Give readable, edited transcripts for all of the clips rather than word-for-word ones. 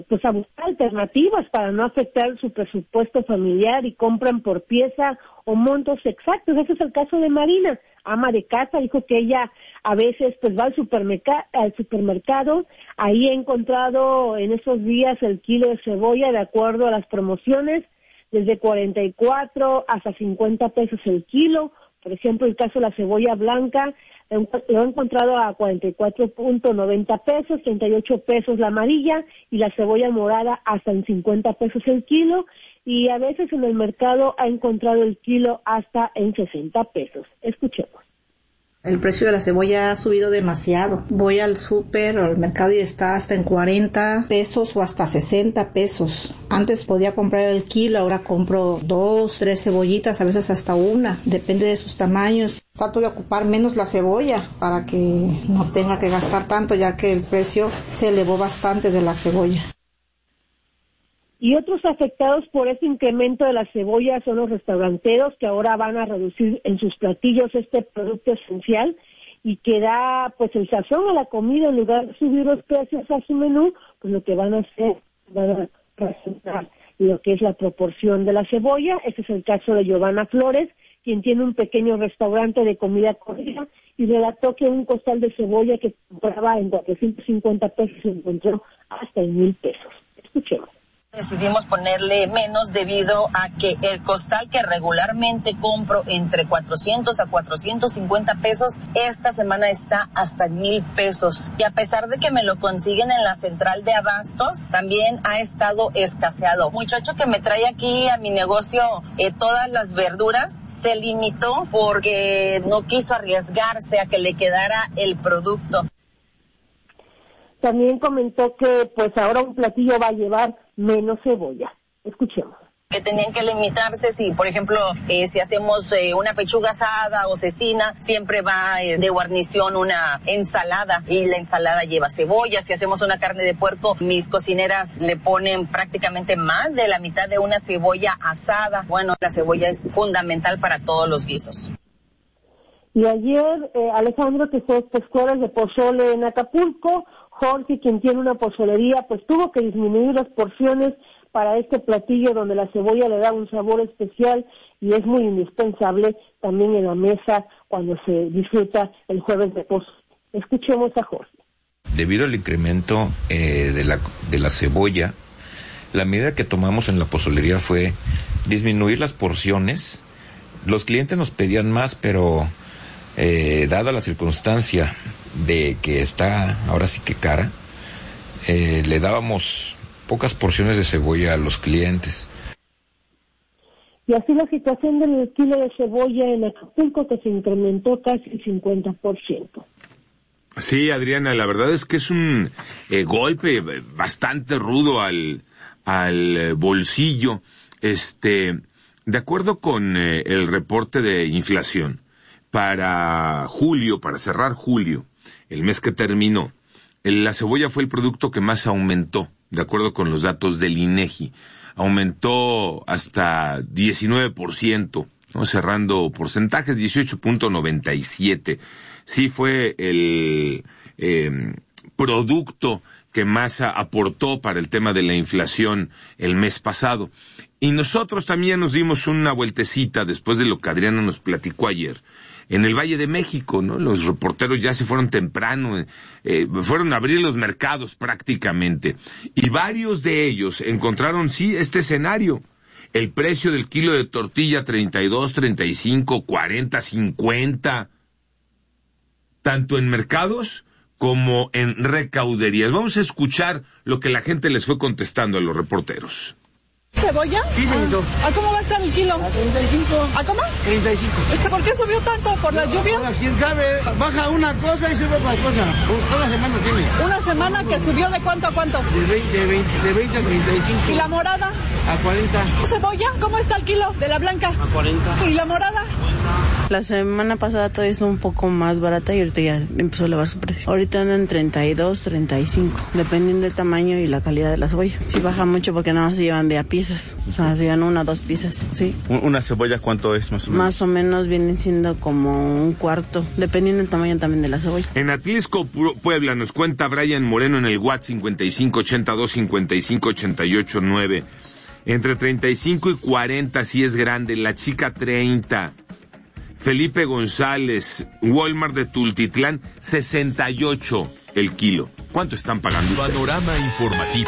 pues a buscar alternativas para no afectar su presupuesto familiar y compran por pieza o montos exactos. Ese es el caso de Marina, ama de casa. Dijo que ella a veces pues va al supermercado, ahí ha encontrado en esos días el kilo de cebolla de acuerdo a las promociones, desde 44 hasta 50 pesos el kilo. Por ejemplo, el caso de la cebolla blanca, lo ha encontrado a 44.90 pesos, 38 pesos la amarilla, y la cebolla morada hasta en 50 pesos el kilo, y a veces en el mercado ha encontrado el kilo hasta en 60 pesos. Escuchemos. El precio de la cebolla ha subido demasiado. Voy al súper o al mercado y está hasta en 40 pesos o hasta 60 pesos. Antes podía comprar el kilo, ahora compro 2, 3 cebollitas, a veces hasta una, depende de sus tamaños. Trato de ocupar menos la cebolla para que no tenga que gastar tanto, ya que el precio se elevó bastante de la cebolla. Y otros afectados por este incremento de la cebolla son los restauranteros, que ahora van a reducir en sus platillos este producto esencial y que da pues el sazón a la comida. En lugar de subir los precios a su menú, pues lo que van a hacer, van a presentar lo que es la proporción de la cebolla. Ese es el caso de Giovanna Flores, quien tiene un pequeño restaurante de comida corrida, y relató que un costal de cebolla que compraba en 450 pesos se encontró hasta en 1,000 pesos. Escuchemos. Decidimos ponerle menos debido a que el costal que regularmente compro entre 400 a 450 pesos, esta semana está hasta 1,000 pesos. Y a pesar de que me lo consiguen en la central de abastos, también ha estado escaseado. Muchacho que me trae aquí a mi negocio todas las verduras, se limitó porque no quiso arriesgarse a que le quedara el producto. También comentó que pues ahora un platillo va a llevar menos cebolla. Escuchemos. Que tenían que limitarse, si por ejemplo, si hacemos una pechuga asada o cecina, siempre va de guarnición una ensalada, y la ensalada lleva cebolla. Si hacemos una carne de puerco, mis cocineras le ponen prácticamente más de la mitad de una cebolla asada. Bueno, la cebolla es fundamental para todos los guisos. Y ayer, Alejandro, que fue pescador de pozole en Acapulco, Jorge, quien tiene una pozolería, pues tuvo que disminuir las porciones para este platillo donde la cebolla le da un sabor especial y es muy indispensable también en la mesa cuando se disfruta el jueves de pozole. Escuchemos a Jorge. Debido al incremento de la cebolla, la medida que tomamos en la pozolería fue disminuir las porciones. Los clientes nos pedían más, pero dada la circunstancia de que está ahora sí que cara, le dábamos pocas porciones de cebolla a los clientes. Y así la situación del kilo de cebolla en Acapulco, que se incrementó casi el 50%. Sí, Adriana, la verdad es que es un golpe bastante rudo al bolsillo. De acuerdo con el reporte de inflación, para julio, para cerrar julio, el mes que terminó, la cebolla fue el producto que más aumentó, de acuerdo con los datos del INEGI. Aumentó hasta 19%, ¿no? Cerrando porcentajes, 18.97. Sí fue el producto que más aportó para el tema de la inflación el mes pasado. Y nosotros también nos dimos una vueltecita después de lo que Adriana nos platicó ayer. En el Valle de México, ¿no? Los reporteros ya se fueron temprano, fueron a abrir los mercados prácticamente. Y varios de ellos encontraron, sí, este escenario. El precio del kilo de tortilla, 32, 35, 40, 50. Tanto en mercados como en recauderías. Vamos a escuchar lo que la gente les fue contestando a los reporteros. ¿Cebolla? Sí, señor. ¿A cómo va a estar el kilo? A 35. ¿A cómo? 35. ¿Por qué subió tanto? ¿Por la lluvia? Ahora, quién sabe, baja una cosa y sube otra cosa. Una semana tiene. ¿Una semana que subió de cuánto a cuánto? De 20 a 35. ¿Y la morada? A 40. ¿Cebolla? ¿Cómo está el kilo de la blanca? A 40. ¿Y la morada? La semana pasada todavía es un poco más barata y ahorita ya empezó a elevar su precio. Ahorita andan en 32, 35, dependiendo del tamaño y la calidad de la cebolla. Sí baja mucho porque nada más se llevan de a piezas, o sea, se llevan 1 o 2 piezas, sí. ¿Una cebolla cuánto es más o menos? Más o menos vienen siendo como un cuarto, dependiendo del tamaño también de la cebolla. En Atlisco, Puebla, nos cuenta Brian Moreno en el WhatsApp 5582-5588-9. Entre 35 y 40 si es grande, la chica 30. Felipe González, Walmart de Tultitlán, 68 el kilo. ¿Cuánto están pagando ustedes? Panorama informativo.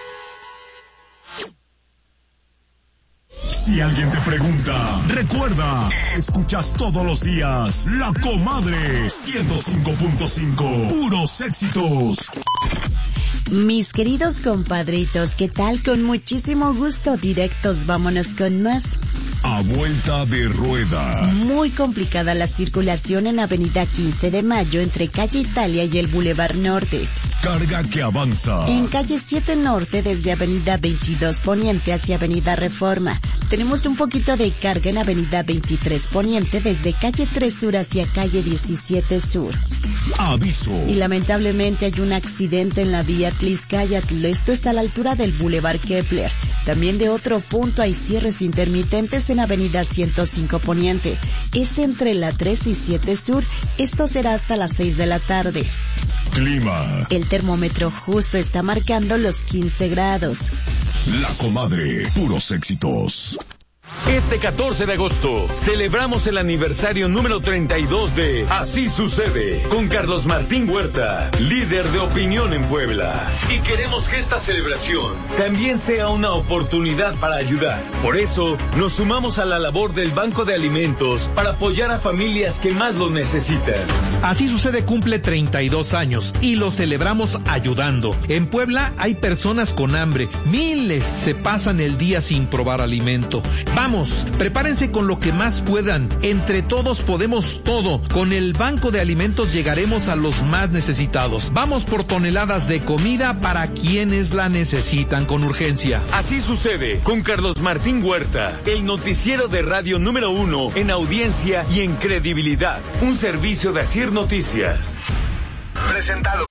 Si alguien te pregunta, recuerda, escuchas todos los días La Comadre 105.5, puros éxitos. Mis queridos compadritos, ¿qué tal? Con muchísimo gusto, directos, vámonos con más. A vuelta de rueda. Muy complicada la circulación en Avenida 15 de Mayo entre Calle Italia y el Boulevard Norte. Carga que avanza. En Calle 7 Norte desde Avenida 22 Poniente hacia Avenida Reforma. Tenemos un poquito de carga en Avenida 23 Poniente desde Calle 3 Sur hacia Calle 17 Sur. Aviso. Y lamentablemente hay un accidente en la vía Tliscayatl. Esto está a la altura del Boulevard Kepler. También de otro punto hay cierres intermitentes en Avenida 105 Poniente. Es entre la 3 y 7 Sur. Esto será hasta las 6 de la tarde. Clima. El termómetro justo está marcando los 15 grados. La Comadre, puros éxitos. Este 14 de agosto celebramos el aniversario número 32 de Así Sucede con Carlos Martín Huerta, líder de opinión en Puebla. Y queremos que esta celebración también sea una oportunidad para ayudar. Por eso nos sumamos a la labor del Banco de Alimentos para apoyar a familias que más lo necesitan. Así Sucede cumple 32 años y lo celebramos ayudando. En Puebla hay personas con hambre, miles se pasan el día sin probar alimento. Vamos, prepárense con lo que más puedan. Entre todos podemos todo. Con el Banco de Alimentos llegaremos a los más necesitados. Vamos por toneladas de comida para quienes la necesitan con urgencia. Así Sucede con Carlos Martín Huerta, el noticiero de radio número 1 en audiencia y en credibilidad. Un servicio de Asir Noticias. Presentado